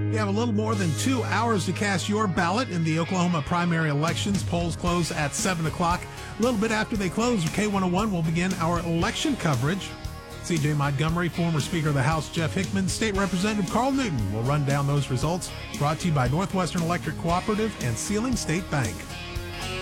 You have a little more than 2 hours to cast your ballot in the Oklahoma primary elections. Polls close at 7 o'clock. A little bit after they close, K101 will begin our election coverage. C.J. Montgomery, former Speaker of the House Jeff Hickman, State Representative Carl Newton will run down those results. Brought to you by Northwestern Electric Cooperative and Sealing State Bank.